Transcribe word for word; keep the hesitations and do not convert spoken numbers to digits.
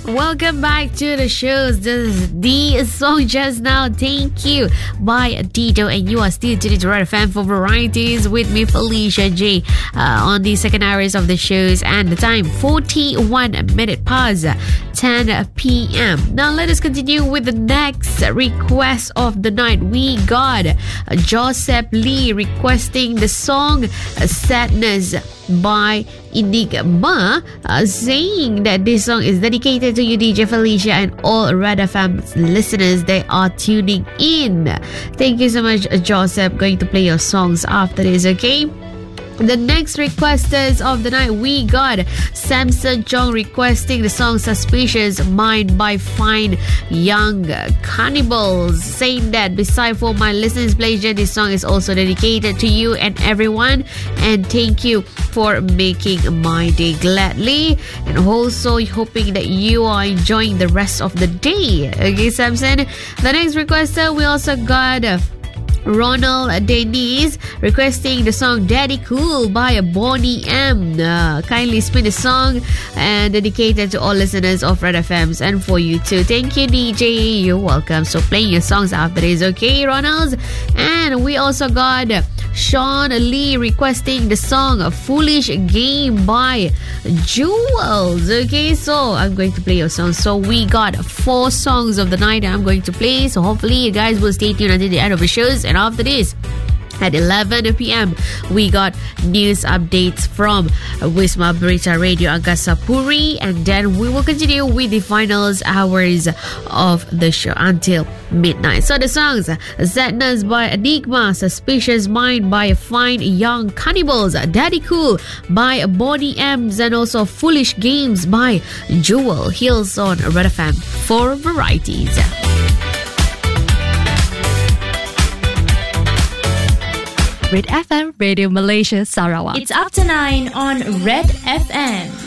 Welcome back to the shows. This is the song just now, Thank You by Dido, and you are still tuning to Red F M for varieties with me, Felicia J, uh, on the second hours of the shows, and the time forty-one minutes past ten p.m. Now let us continue with the next request of the night. We got Joseph Lee requesting the song Sadness by Enigma, uh, saying that this song is dedicated to you, D J Felicia, and all Red F M listeners. They are tuning in. Thank you so much, Joseph. Going to play your songs after this, okay? The next requesters of the night, we got Samson Chong requesting the song Suspicious Mind by Fine Young Cannibals, saying that beside for my listeners' pleasure, this song is also dedicated to you and everyone, and thank you for making my day gladly, and also hoping that you are enjoying the rest of the day. Okay, Samson. The next requester, we also got Ronald Denise requesting the song Daddy Cool by Bonnie M. Uh, kindly spin the song and dedicated to all listeners of Red F M's and for you too. Thank you, D J. You're welcome. So playing your songs after this, okay, Ronald? And we also got Sean Lee requesting the song Foolish Game by Jewels. Okay, so I'm going to play your song. So we got four songs of the night I'm going to play. So hopefully you guys will stay tuned until the end of the shows. And after this, at eleven p.m, we got news updates from Wisma Berita Radio Angkasa Puri, and then we will continue with the finals hours of the show until midnight. So the songs Sadness by Enigma, Suspicious Mind by Fine Young Cannibals, Daddy Cool by Bonnie M's, and also Foolish Games by Jewel Hills on Red F M for varieties. Red F M Radio Malaysia Sarawak. It's up to nine on Red F M.